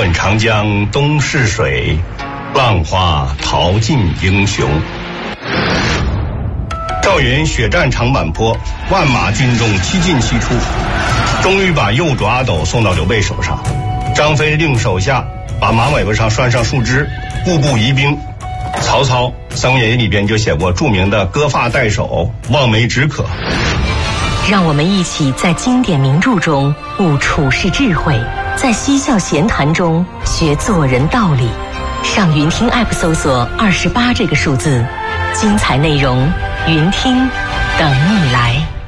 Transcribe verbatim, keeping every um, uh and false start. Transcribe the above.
问长江东逝水，浪花淘尽英雄。赵云血战长坂坡，万马军中七进七出，终于把右主阿斗送到刘备手上。张飞令手下把马尾巴上拴上树枝，步步疑兵。曹操《三国演义》里边就写过著名的割发代首，望梅止渴。 让我们一起在经典名著中悟处世智慧，在嬉笑闲谈中学做人道理。上云听 App 搜索二十八这个数字，精彩内容云听等你来。